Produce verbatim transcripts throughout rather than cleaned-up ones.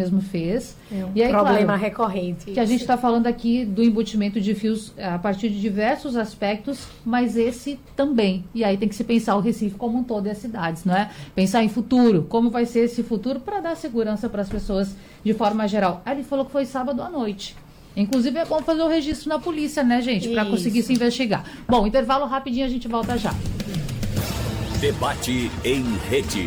mesmo fez. É um e aí, problema claro, recorrente. Que a gente está falando aqui do embutimento de fios a partir de diversos aspectos, mas esse também. E aí tem que se pensar o Recife como um todo e as cidades, não é? Pensar em futuro, como vai ser esse futuro para dar segurança para as pessoas de forma geral. Aí ele falou que foi sábado à noite. Inclusive é bom fazer o registro na polícia, né, gente? Para conseguir se investigar. Bom, intervalo rapidinho, a gente volta já. Debate em rede.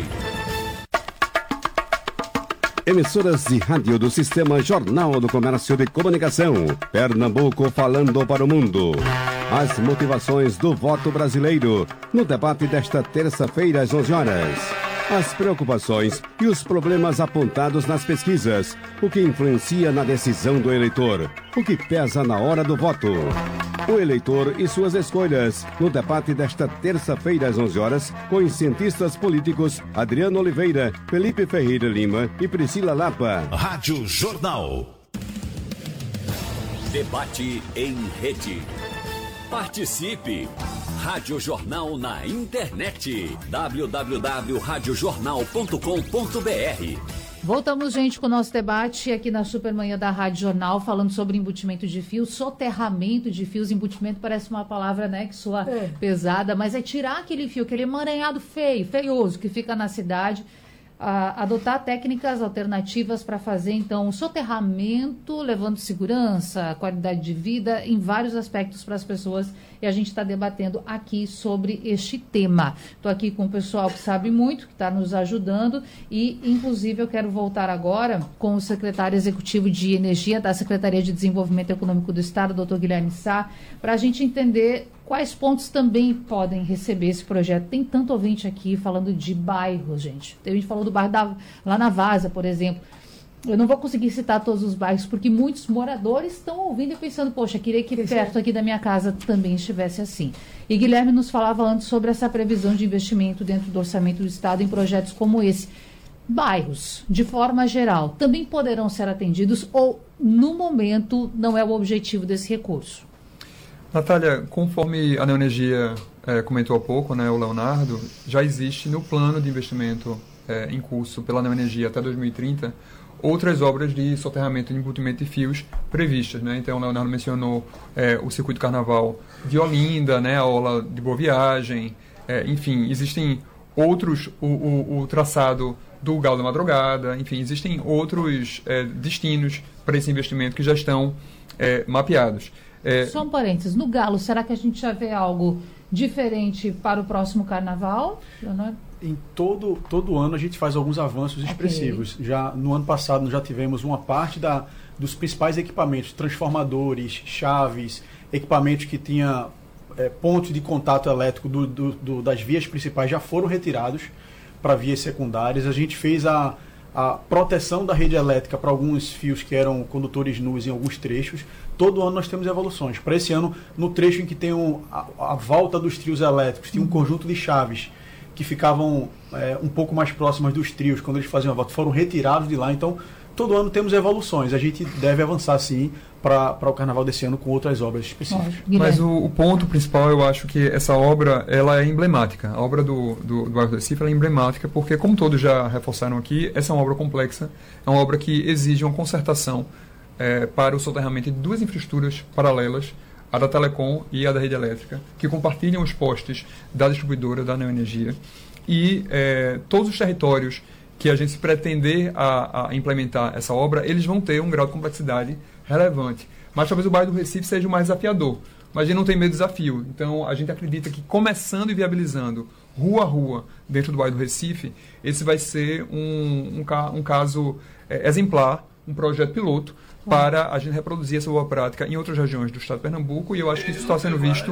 Emissoras de rádio do Sistema Jornal do Comércio de Comunicação. Pernambuco falando para o mundo. As motivações do voto brasileiro. No debate desta terça-feira às onze horas. As preocupações e os problemas apontados nas pesquisas. O que influencia na decisão do eleitor. O que pesa na hora do voto. O eleitor e suas escolhas. No debate desta terça-feira às onze horas, com os cientistas políticos Adriano Oliveira, Felipe Ferreira Lima e Priscila Lapa. Rádio Jornal. Debate em rede. Participe! Rádio Jornal na internet. w w w ponto rádio jornal ponto com ponto b r. Voltamos, gente, com o nosso debate aqui na Supermanhã da Rádio Jornal, falando sobre embutimento de fios, soterramento de fios. Embutimento parece uma palavra, né, que soa é. pesada, mas é tirar aquele fio, aquele emaranhado feio, feioso, que fica na cidade, a, adotar técnicas alternativas para fazer, então, o soterramento, levando segurança, qualidade de vida, em vários aspectos para as pessoas, e a gente está debatendo aqui sobre este tema. Estou aqui com o pessoal que sabe muito, que está nos ajudando, e, inclusive, eu quero voltar agora com o secretário executivo de Energia da Secretaria de Desenvolvimento Econômico do Estado, doutor Guilherme Sá, para a gente entender quais pontos também podem receber esse projeto. Tem tanto ouvinte aqui falando de bairros, gente. Tem gente falando do bairro da, lá na Vaza, por exemplo. Eu não vou conseguir citar todos os bairros, porque muitos moradores estão ouvindo e pensando, poxa, queria que perto aqui da minha casa também estivesse assim. E Guilherme nos falava antes sobre essa previsão de investimento dentro do orçamento do Estado em projetos como esse. Bairros, de forma geral, também poderão ser atendidos ou, no momento, não é o objetivo desse recurso? Natália, conforme a Neoenergia é, comentou há pouco, né, o Leonardo, já existe no plano de investimento é, em curso pela Neoenergia até dois mil e trinta outras obras de soterramento e embutimento de fios previstas, né? Então, o Leonardo mencionou é, o Circuito Carnaval de Olinda, né, a Orla de Boa Viagem, é, enfim, existem outros, o, o, o traçado do Galo da Madrugada, enfim, existem outros é, destinos para esse investimento que já estão é, mapeados. É... Só um parênteses, no Galo, será que a gente já vê algo diferente para o próximo carnaval, Leonardo? Em todo, todo ano a gente faz alguns avanços expressivos. Okay. Já no ano passado nós já tivemos uma parte da, dos principais equipamentos, transformadores, chaves, equipamentos que tinha é, pontos de contato elétrico do, do, do, das vias principais já foram retirados para vias secundárias. A gente fez a, a proteção da rede elétrica para alguns fios que eram condutores nus em alguns trechos. Todo ano nós temos evoluções. Para esse ano, no trecho em que tem um, a, a volta dos trios elétricos, tinha um conjunto de chaves que ficavam é, um pouco mais próximas dos trios, quando eles faziam a volta, foram retirados de lá. Então, todo ano temos evoluções. A gente deve avançar, sim, para o carnaval desse ano com outras obras específicas. Mas o, o ponto principal, eu acho que essa obra ela é emblemática. A obra do, do, do bairro do Recife ela é emblemática porque, como todos já reforçaram aqui, essa é uma obra complexa, é uma obra que exige uma concertação é, para o soterramento de duas infraestruturas paralelas, a da Telecom e a da rede elétrica, que compartilham os postes da distribuidora da Neoenergia. E é, todos os territórios que a gente se pretender a, a implementar essa obra, eles vão ter um grau de complexidade relevante. Mas talvez o bairro do Recife seja o mais desafiador. Mas a gente não tem medo do desafio. Então, a gente acredita que começando e viabilizando rua a rua dentro do bairro do Recife, esse vai ser um, um, um caso é, exemplar, um projeto piloto, para a gente reproduzir essa boa prática em outras regiões do estado de Pernambuco, e eu acho que isso está sendo visto,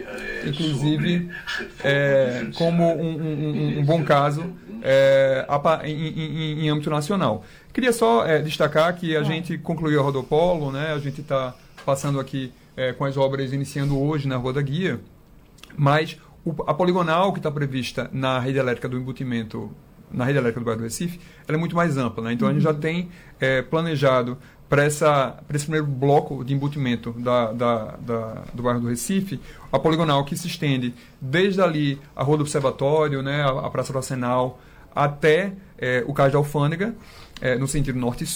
inclusive, é, como um, um, um bom caso é, em, em, em âmbito nacional. Queria só é, destacar que a gente concluiu a Rodopolo, né? A gente está passando aqui é, com as obras iniciando hoje na Rua da Guia, mas o, a poligonal que está prevista na rede elétrica do embutimento, na rede elétrica do bairro do Recife, ela é muito mais ampla, né? Então, a gente já tem é, planejado para esse primeiro bloco de embutimento da, da, da, do bairro do Recife, a poligonal que se estende desde ali a Rua do Observatório, né, a, a Praça do Arsenal, até é, o Cais da Alfândega, é, no sentido norte e sul.